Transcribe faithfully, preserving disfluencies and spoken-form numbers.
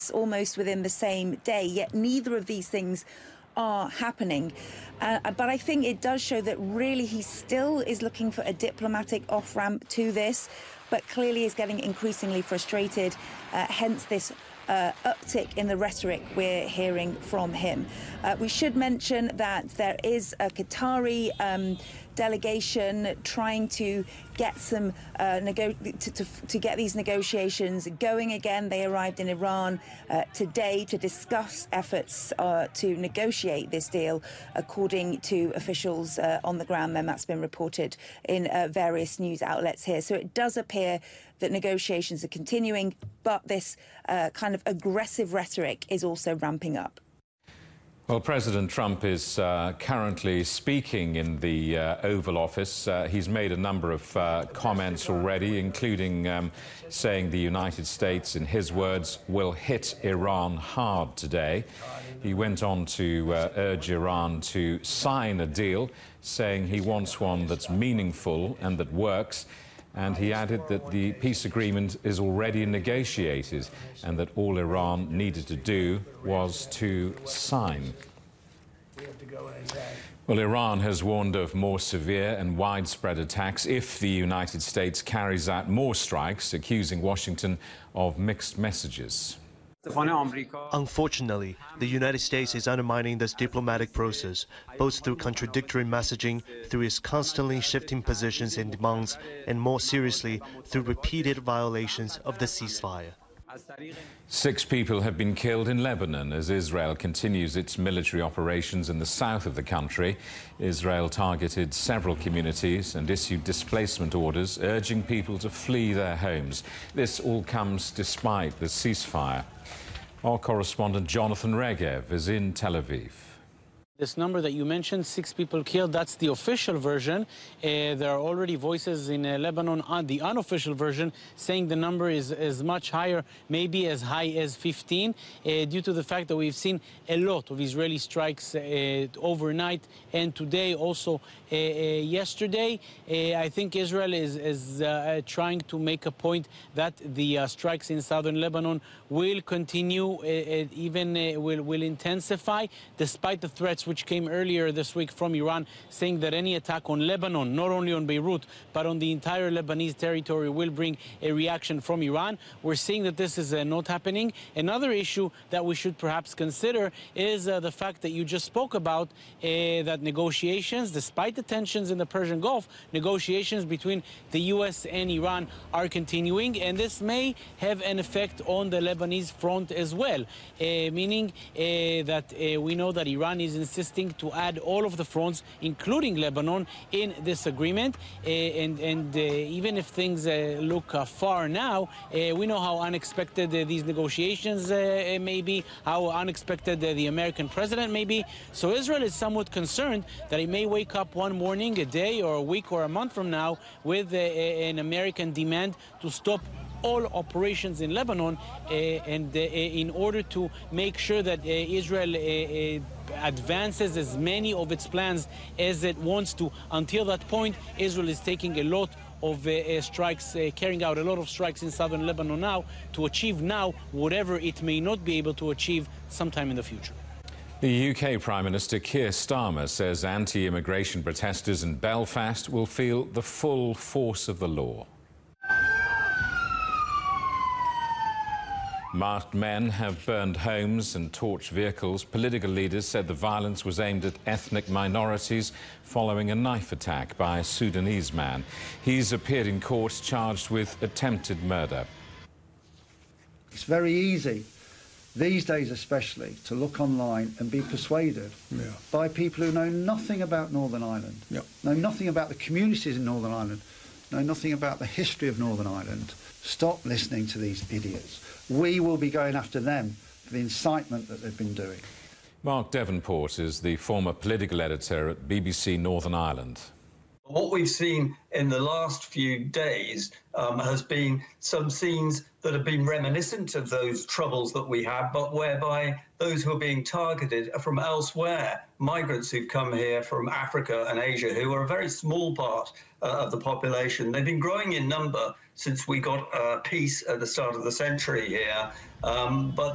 almost within the same day, yet neither of these things are happening. Uh, but I think it does show that really he still is looking for a diplomatic off-ramp to this, but clearly is getting increasingly frustrated, uh, hence this Uh, uptick in the rhetoric we're hearing from him. Uh, we should mention that there is a Qatari um, delegation trying to get some uh, nego to, to, to get these negotiations going again. They arrived in Iran uh, today to discuss efforts uh, to negotiate this deal, according to officials uh, on the ground. Then that's been reported in uh, various news outlets here. So it does appear that negotiations are continuing, but this uh, kind of aggressive rhetoric is also ramping up. Well, President Trump is uh, currently speaking in the uh, Oval Office. Uh, he's made a number of uh, comments already, including um, saying the United States, in his words, will hit Iran hard today. He went on to uh, urge Iran to sign a deal, saying he wants one that's meaningful and that works. And he added that the peace agreement is already negotiated and that all Iran needed to do was to sign. Well, Iran has warned of more severe and widespread attacks if the United States carries out more strikes, accusing Washington of mixed messages. Unfortunately, the United States is undermining this diplomatic process, both through contradictory messaging, through its constantly shifting positions and demands, and more seriously, through repeated violations of the ceasefire. Six people have been killed in Lebanon as Israel continues its military operations in the south of the country. Israel targeted several communities and issued displacement orders, urging people to flee their homes. This all comes despite the ceasefire. Our correspondent Jonathan Regev is in Tel Aviv. This number that you mentioned, six people killed, that's the official version. Uh, there are already voices in uh, Lebanon on the unofficial version saying the number is, is much higher, maybe as high as fifteen, uh, due to the fact that we've seen a lot of Israeli strikes uh, overnight and today, also uh, uh, yesterday. Uh, I think Israel is, is uh, trying to make a point that the uh, strikes in southern Lebanon will continue, uh, even uh, will, will intensify, despite the threats which came earlier this week from Iran, saying that any attack on Lebanon, not only on Beirut, but on the entire Lebanese territory, will bring a reaction from Iran. We're seeing that this is uh, not happening. Another issue that we should perhaps consider is uh, the fact that you just spoke about, uh, that negotiations, despite the tensions in the Persian Gulf, negotiations between the U S and Iran are continuing, and this may have an effect on the Lebanese front as well, uh, meaning uh, that uh, we know that Iran is insisting to add all of the fronts, including Lebanon, in this agreement. Uh, and and uh, even if things uh, look uh, far now, uh, we know how unexpected uh, these negotiations uh, may be, how unexpected uh, the American president may be. So Israel is somewhat concerned that it may wake up one morning, a day or a week or a month from now, with uh, an American demand to stop all operations in Lebanon, uh, and uh, in order to make sure that uh, Israel uh, uh, advances as many of its plans as it wants to. Until that point, Israel is taking a lot of uh, uh, strikes, uh, carrying out a lot of strikes in southern Lebanon now to achieve now whatever it may not be able to achieve sometime in the future. The U K Prime Minister Keir Starmer says anti-immigration protesters in Belfast will feel the full force of the law. Masked men have burned homes and torched vehicles. Political leaders said the violence was aimed at ethnic minorities following a knife attack by a Sudanese man. He's appeared in court charged with attempted murder. It's very easy, these days especially, to look online and be persuaded yeah. by people who know nothing about Northern Ireland, yeah. know nothing about the communities in Northern Ireland, know nothing about the history of Northern Ireland. Stop listening to these idiots. We will be going after them for the incitement that they've been doing. Mark Devonport is the former political editor at B B C Northern Ireland. What we've seen in the last few days um, has been some scenes that have been reminiscent of those troubles that we had, but whereby those who are being targeted are from elsewhere, migrants who've come here from Africa and Asia, who are a very small part uh, of the population. They've been growing in number since we got uh, peace at the start of the century here, um, but